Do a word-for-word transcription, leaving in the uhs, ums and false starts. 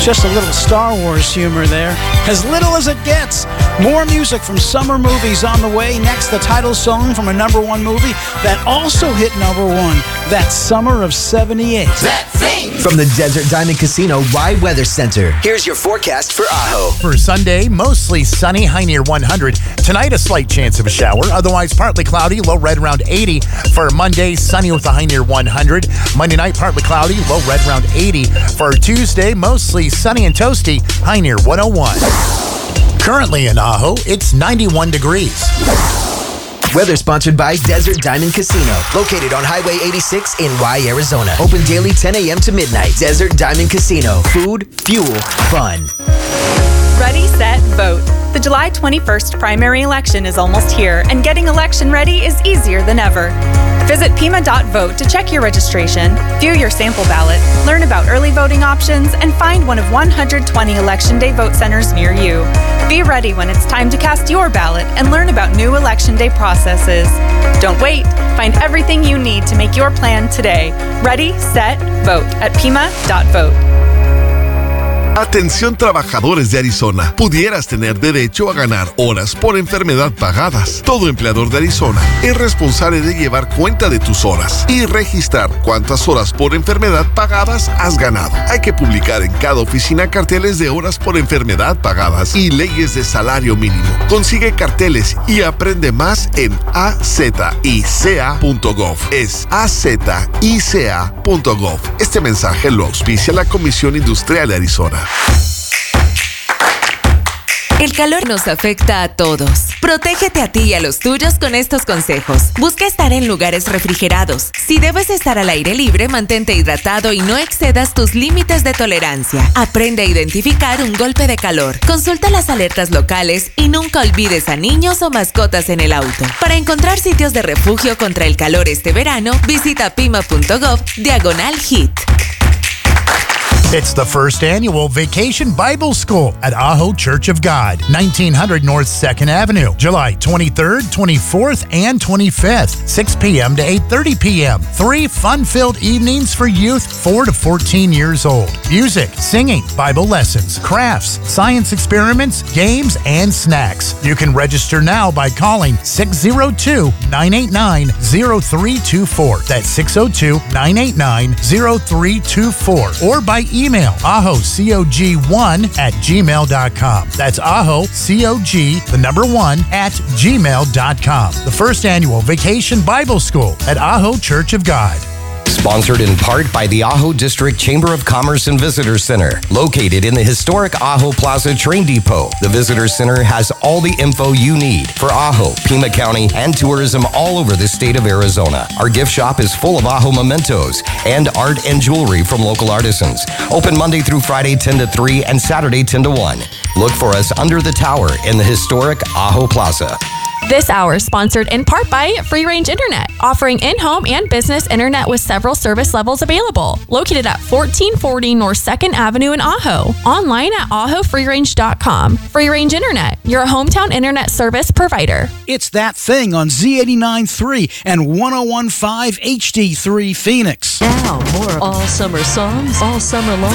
Just a little Star Wars humor there. As little as it gets. More music from summer movies on the way. Next, the title song from a number one movie that also hit number one. That summer of seventy-eight. That thing! From the Desert Diamond Casino Rye Weather Center, here's your forecast for Ajo. For Sunday, mostly sunny, high near one hundred. Tonight, a slight chance of a shower. Otherwise, partly cloudy, low red around eighty. For Monday, sunny with a high near one hundred. Monday night, partly cloudy, low red around eighty. For Tuesday, mostly sunny and toasty, high near one oh one. Currently in Ajo, it's ninety-one degrees. Weather sponsored by Desert Diamond Casino, located on Highway eighty-six in Rye, Arizona. Open daily ten a.m. to midnight. Desert Diamond Casino. Food, fuel, fun. Ready, set, vote. The July twenty-first primary election is almost here, and getting election ready is easier than ever. Visit Pima dot vote to check your registration, view your sample ballot, learn about early voting options, and find one of one hundred twenty Election Day vote centers near you. Be ready when it's time to cast your ballot and learn about new Election Day processes. Don't wait. Find everything you need to make your plan today. Ready, set, vote at Pima dot vote. Atención trabajadores de Arizona, pudieras tener derecho a ganar horas por enfermedad pagadas. Todo empleador de Arizona es responsable de llevar cuenta de tus horas y registrar cuántas horas por enfermedad pagadas has ganado. Hay que publicar en cada oficina carteles de horas por enfermedad pagadas y leyes de salario mínimo. Consigue carteles y aprende más en a z i c a punto gov. Es a z i c a punto gov. Este mensaje lo auspicia la Comisión Industrial de Arizona. El calor nos afecta a todos. Protégete a ti y a los tuyos con estos consejos. Busca estar en lugares refrigerados. Si debes estar al aire libre, mantente hidratado y no excedas tus límites de tolerancia. Aprende a identificar un golpe de calor. Consulta las alertas locales y nunca olvides a niños o mascotas en el auto. Para encontrar sitios de refugio contra el calor este verano, visita pima punto gov diagonal hit. It's the first annual Vacation Bible School at Ajo Church of God, nineteen hundred North second Avenue, July twenty-third, twenty-fourth, and twenty-fifth, six p.m. to eight thirty p.m. Three fun-filled evenings for youth four to fourteen years old. Music, singing, Bible lessons, crafts, science experiments, games, and snacks. You can register now by calling six oh two, nine eight nine, oh three two four. That's six oh two, nine eight nine, oh three two four. Or by email. Email ajo cog one at gmail dot com. That's ajo cog, the number one, at gmail dot com. The first annual Vacation Bible School at Ajo Church of God. Sponsored in part by the Ajo District Chamber of Commerce and Visitor Center, located in the historic Ajo Plaza Train Depot. The Visitor Center has all the info you need for Ajo, Pima County, and tourism all over the state of Arizona. Our gift shop is full of Ajo mementos and art and jewelry from local artisans. Open Monday through Friday ten to three and Saturday ten to one. Look for us under the tower in the historic Ajo Plaza. This hour is sponsored in part by Free Range Internet, offering in-home and business internet with several service levels available. Located at fourteen forty North second Avenue in Ajo. Online at ajo free range dot com. Free Range Internet, your hometown internet service provider. It's That Thing on Z eighty-nine point three and one oh one point five H D three Phoenix. Now, more all summer songs, all summer long.